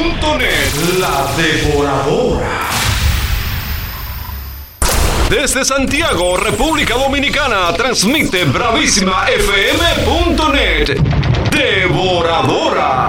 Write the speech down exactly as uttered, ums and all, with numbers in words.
Net, la devoradora. Desde Santiago, República Dominicana, transmite bravísima f m punto net. Devoradora.